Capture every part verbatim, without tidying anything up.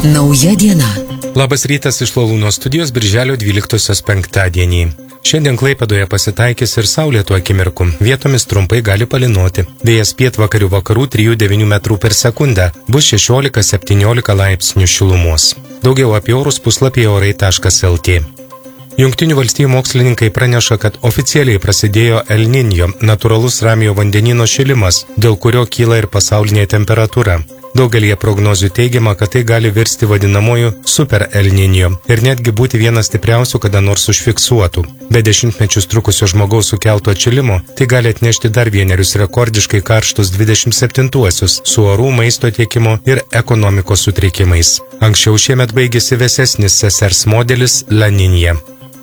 Nauja diena. Labas rytas iš Lalūno studijos birželio dvyliktosios penktadienį. Šiandien Klaipėdoje pasitaikys ir saulėtų akimirkų. Vietomis trumpai gali palynoti. Vėjas pietvakarių vakarų trijų devynių metrų per sekundę. Bus šešiolika septyniolika laipsnių šilumos. Daugiau apie orus puslapyje orai taškas el tė. Jungtinių valstijų mokslininkai praneša, kad oficialiai prasidėjo El Niño, natūralus Ramiojo vandenyno šilimas, dėl kurio kyla ir pasaulinė temperatūra. Daugelie prognozių teigiama, kad tai gali virsti vadinamoju super El Niño ir netgi būti vienas stipriausių kada nors užfiksuotų. Be dešimtmečius trukusio žmogaus sukelto atšilimo, tai gali atnešti dar vienerius rekordiškai karštus dvidešimt septintuosius su orų, maisto tiekimo ir ekonomikos sutrikimais. Anksčiau šiemet baigėsi vėsesnis sesers modelis La Niña.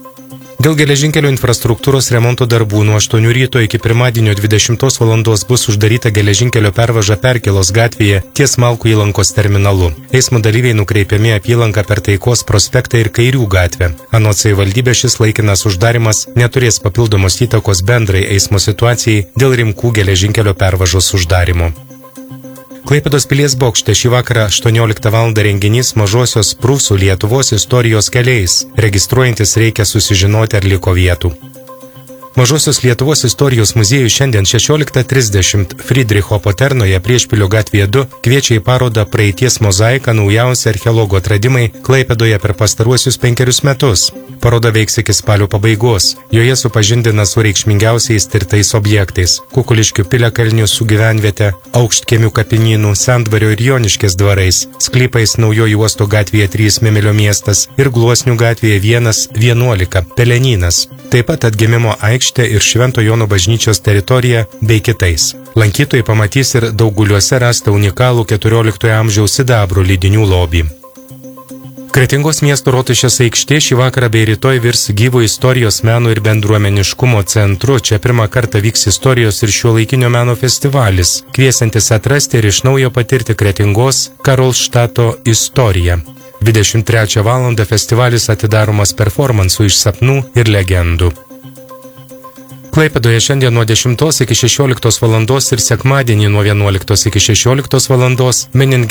Dėl geležinkelio infrastruktūros remonto darbų nuo aštuonių ryto iki pirmadienio dvidešimtos valandos bus uždaryta geležinkelio pervaža Perkėlos gatvėje ties Malkų įlankos terminalu. Eismo dalyviai nukreipiami apylanką per Taikos prospektą ir Kairių gatvę. Anot savivaldybės šis laikinas uždarimas neturės papildomos įtakos bendrai eismo situacijai dėl Rimkų geležinkelio pervažos uždarimo. Klaipėdos pilies bokšte šį vakarą aštuonioliktą valandą renginys mažosios Prūsų Lietuvos istorijos keliais. Registruojantis reikia susižinoti, ar liko vietų. Mažosios Lietuvos istorijos muziejus šiandien šešioliktą trisdešimt Friedricho Poternoje Priešpilio gatvėje du kviečia į parodą Praeities mozaika naujausi archeologų atradimai Klaipėdoje per pastaruosius penkerius metus. Paroda veiks iki spalio pabaigos. Joje supažindina su reikšmingiausiais tirtais objektais – Kukuliškių piliakalnių su gyvenviete, Aukštkiemių kapinynų, Sendvario ir Joniškės dvarais, sklypais Naujojo uosto gatvėje trys Memelio miestas ir Gluosnių gatvėje vienas vienuolika Pelenynas. Taip pat atgimimo aikštė ir Švento Jono bažnyčios teritorija bei kitais. Lankytojai pamatys ir Dauguliuose rastą unikalų keturioliktojo amžiaus sidabro lydinių lobį. Kretingos miesto Rotušės aikštė šį vakarą bei rytoj virs gyvo istorijos meno ir bendruomeniškumo centru. Čia pirmą kartą vyks istorijos ir šiuolaikinio meno festivalis, kviesiantis atrasti ir iš naujo patirti Kretingos Karolštato istoriją. dvidešimt trečią valandą festivalis atidaromas performansų iš sapnų ir legendų. Klaipėdoje šiandien nuo dešimtos iki šešioliktos valandos ir sekmadienį nuo vienuoliktos iki šešioliktos valandos minint